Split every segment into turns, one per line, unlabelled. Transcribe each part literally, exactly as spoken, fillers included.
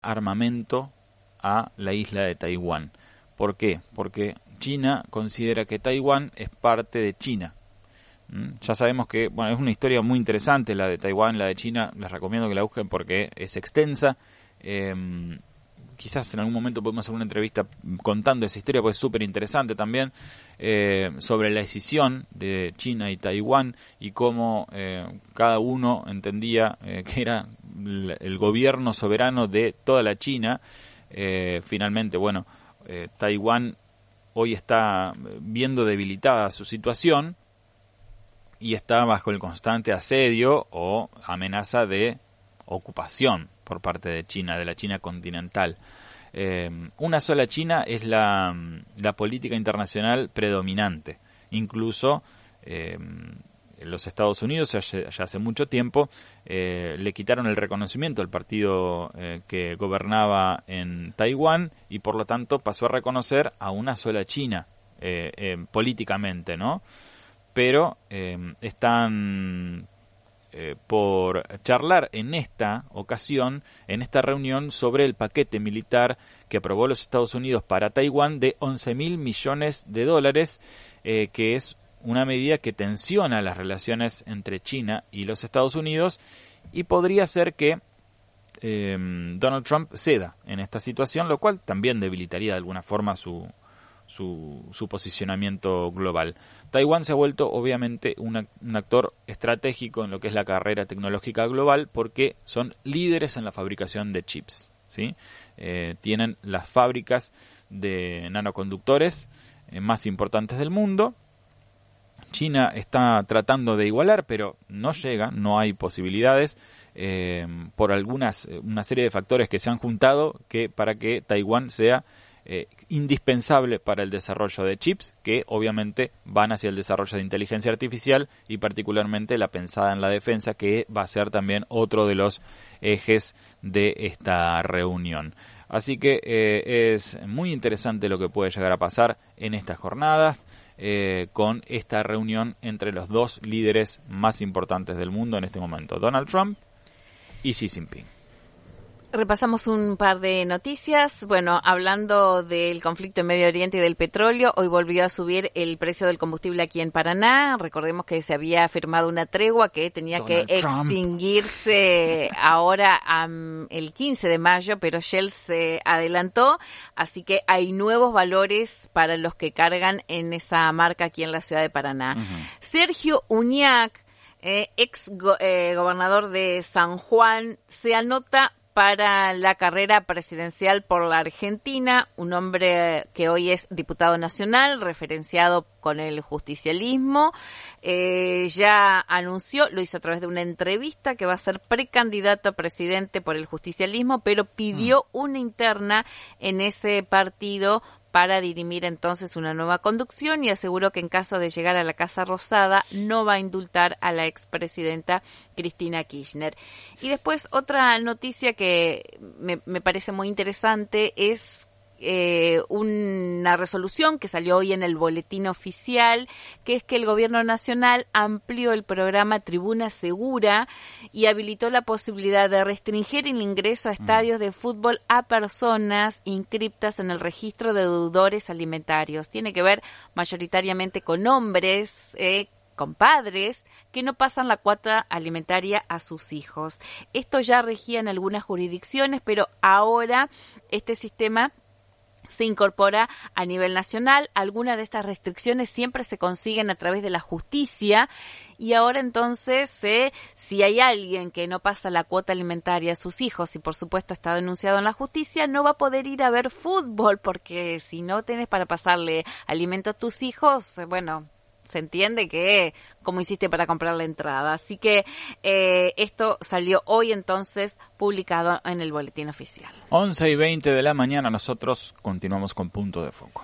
armamento a la isla de Taiwán. ¿Por qué? Porque China considera que Taiwán es parte de China. ¿Mm? Ya sabemos que, bueno, es una historia muy interesante la de Taiwán, la de China, les recomiendo que la busquen porque es extensa. Eh, quizás en algún momento podemos hacer una entrevista contando esa historia, porque es súper interesante también, eh, sobre la decisión de China y Taiwán y cómo eh, cada uno entendía eh, que era el, el gobierno soberano de toda la China. Eh, finalmente, bueno, eh, Taiwán hoy está viendo debilitada su situación y está bajo el constante asedio o amenaza de ocupación por parte de China, de la China continental. Eh, una sola China es la, la política internacional predominante. Incluso eh, los Estados Unidos, ya, ya hace mucho tiempo, eh, le quitaron el reconocimiento al partido eh, que gobernaba en Taiwán y por lo tanto pasó a reconocer a una sola China eh, eh, políticamente, ¿no? Pero eh, están Eh, por charlar en esta ocasión, en esta reunión, sobre el paquete militar que aprobó los Estados Unidos para Taiwán de once mil millones de dólares, eh, que es una medida que tensiona las relaciones entre China y los Estados Unidos y podría ser que eh, Donald Trump ceda en esta situación, lo cual también debilitaría de alguna forma su Su, su posicionamiento global. Taiwán se ha vuelto obviamente una, un actor estratégico en lo que es la carrera tecnológica global porque son líderes en la fabricación de chips, ¿sí? Eh, tienen las fábricas de nanoconductores eh, más importantes del mundo. China está tratando de igualar, pero no llega, no hay posibilidades eh, por algunas una serie de factores que se han juntado que para que Taiwán sea Eh, indispensable para el desarrollo de chips que obviamente van hacia el desarrollo de inteligencia artificial y particularmente la pensada en la defensa, que va a ser también otro de los ejes de esta reunión. Así que eh, es muy interesante lo que puede llegar a pasar en estas jornadas eh, con esta reunión entre los dos líderes más importantes del mundo en este momento, Donald Trump y Xi Jinping.
Repasamos un par de noticias. Bueno, hablando del conflicto en Medio Oriente y del petróleo, hoy volvió a subir el precio del combustible aquí en Paraná. Recordemos que se había firmado una tregua que tenía Donald que Trump. extinguirse ahora um, el quince de mayo, pero Shell se adelantó, así que hay nuevos valores para los que cargan en esa marca aquí en la ciudad de Paraná. Uh-huh. Sergio Uñac, eh, ex go- eh, gobernador de San Juan, se anota para la carrera presidencial por la Argentina, un hombre que hoy es diputado nacional, referenciado con el justicialismo, eh, ya anunció, lo hizo a través de una entrevista, que va a ser precandidato a presidente por el justicialismo, pero pidió una interna en ese partido para dirimir entonces una nueva conducción y aseguró que en caso de llegar a la Casa Rosada no va a indultar a la expresidenta Cristina Kirchner. Y después otra noticia que me, me parece muy interesante es Eh, una resolución que salió hoy en el boletín oficial, que es que el gobierno nacional amplió el programa Tribuna Segura y habilitó la posibilidad de restringir el ingreso a estadios de fútbol a personas inscriptas en el registro de deudores alimentarios. Tiene que ver mayoritariamente con hombres, eh, con padres que no pasan la cuota alimentaria a sus hijos. Esto ya regía en algunas jurisdicciones, pero ahora este sistema se incorpora a nivel nacional. Algunas de estas restricciones siempre se consiguen a través de la justicia y ahora entonces eh, si hay alguien que no pasa la cuota alimentaria a sus hijos y por supuesto está denunciado en la justicia, no va a poder ir a ver fútbol porque si no tenés para pasarle alimento a tus hijos, eh, bueno, se entiende que cómo hiciste para comprar la entrada. Así que eh, esto salió hoy entonces publicado en el boletín oficial.
once y veinte de la mañana, nosotros continuamos con Punto de Foco.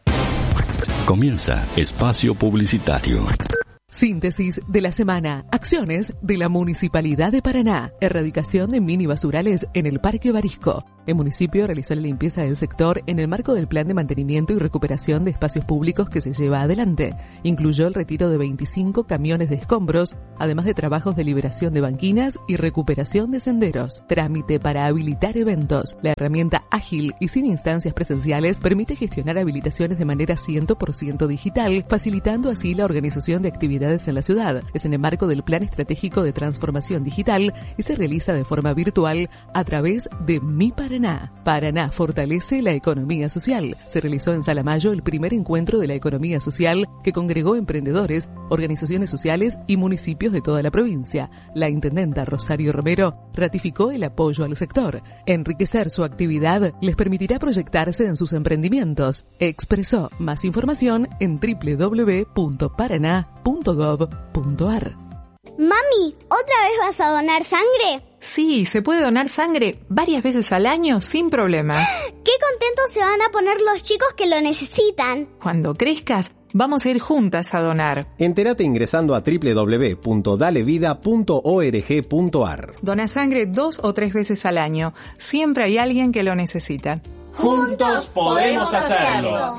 Comienza Espacio Publicitario.
Síntesis de la semana. Acciones de la Municipalidad de Paraná. Erradicación de mini basurales en el Parque Barisco. El municipio realizó la limpieza del sector en el marco del plan de mantenimiento y recuperación de espacios públicos que se lleva adelante. Incluyó el retiro de veinticinco camiones de escombros, además de trabajos de liberación de banquinas y recuperación de senderos. Trámite para habilitar eventos. La herramienta ágil y sin instancias presenciales permite gestionar habilitaciones de manera cien por ciento digital, facilitando así la organización de actividades en la ciudad. Es en el marco del Plan Estratégico de Transformación Digital y se realiza de forma virtual a través de Mi Paraná. Paraná fortalece la economía social. Se realizó en Salamayo el primer encuentro de la economía social que congregó emprendedores, organizaciones sociales y municipios de toda la provincia. La intendenta Rosario Romero ratificó el apoyo al sector. Enriquecer su actividad les permitirá proyectarse en sus emprendimientos. Expresó más información en doble u doble u doble u punto paraná punto gov punto ar.
Mami, ¿otra vez vas a donar sangre?
Sí, se puede donar sangre varias veces al año sin problema.
¡Qué contentos se van a poner los chicos que lo necesitan!
Cuando crezcas, vamos a ir juntas a donar.
Entérate ingresando a doble u doble u doble u punto dale vida punto org punto ar.
Dona sangre dos o tres veces al año. Siempre hay alguien que lo necesita.
¡Juntos podemos hacerlo!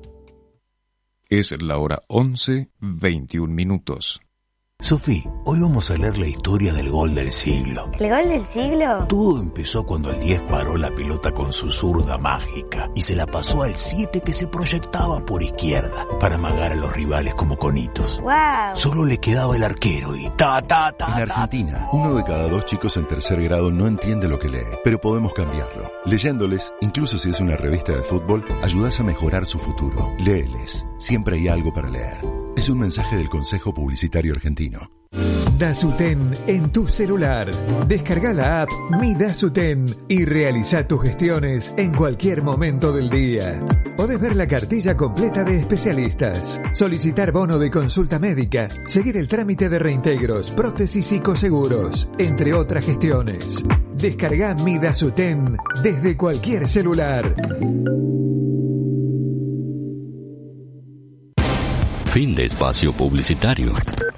Es la hora once, veintiún minutos.
Sofi, hoy vamos a leer la historia del gol del siglo.
¿El gol del siglo?
Todo empezó cuando el diez paró la pelota con su zurda mágica y se la pasó al siete que se proyectaba por izquierda para amagar a los rivales como conitos.
¡Wow!
Solo le quedaba el arquero y ta, ta, ta,
En Argentina, uno de cada dos chicos en tercer grado no entiende lo que lee, pero podemos cambiarlo. Leyéndoles, incluso si es una revista de fútbol, ayudas a mejorar su futuro. Léeles, siempre hay algo para leer. Es un mensaje del Consejo Publicitario Argentino.
Dasuten en tu celular. Descarga la app Mi Dasuten y realiza tus gestiones en cualquier momento del día. Podés ver la cartilla completa de especialistas, solicitar bono de consulta médica, seguir el trámite de reintegros, prótesis y coseguros, entre otras gestiones. Descarga Mi Dasuten desde cualquier celular.
Fin de espacio publicitario.